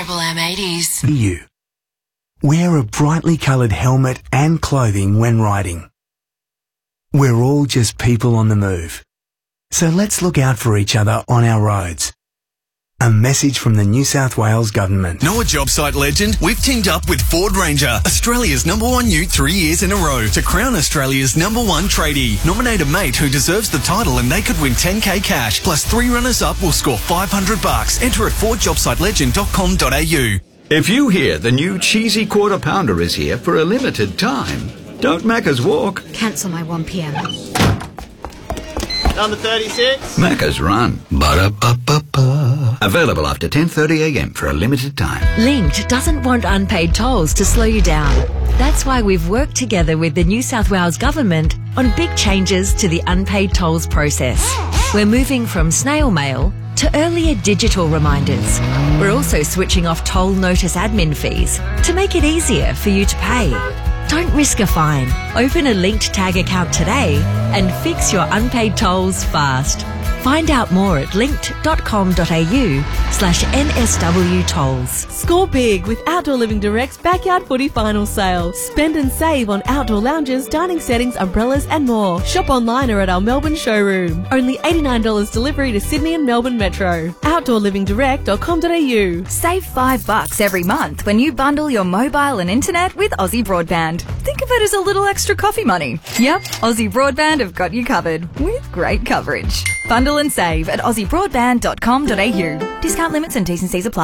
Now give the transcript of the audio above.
Triple M80s. You. Wear a brightly coloured helmet and clothing when riding. We're all just people on the move. So let's look out for each other on our roads. A message from the New South Wales Government. Know a job site legend? We've teamed up with Ford Ranger, Australia's #1 ute 3 years in a row, to crown Australia's #1 tradie. Nominate a mate who deserves the title and they could win 10k cash, plus 3 runners-up will score $500. Enter at fordjobsitelegend.com.au. If you hear the new cheesy quarter pounder is here for a limited time, don't Macca's walk. Cancel my 1 p.m. Number 36. Macca's run. Ba-da-ba-ba-ba. Available after 10:30 a.m. for a limited time. Linked doesn't want unpaid tolls to slow you down. That's why we've worked together with the New South Wales Government on big changes to the unpaid tolls process. We're moving from snail mail to earlier digital reminders. We're also switching off toll notice admin fees to make it easier for you to pay. Don't risk a fine. Open a Linked Tag account today and fix your unpaid tolls fast. Find out more at linked.com.au/NSW tolls. Score big with Outdoor Living Direct's Backyard Footy Final Sale. Spend and save on outdoor lounges, dining settings, umbrellas and more. Shop online or at our Melbourne showroom. Only $89 delivery to Sydney and Melbourne Metro. OutdoorLivingDirect.com.au. Save $5 every month when you bundle your mobile and internet with Aussie Broadband. Think of it as a little extra coffee money. Yep, Aussie Broadband have got you covered with great coverage. Bundle and save at aussiebroadband.com.au. Discount limits and T's and C's apply.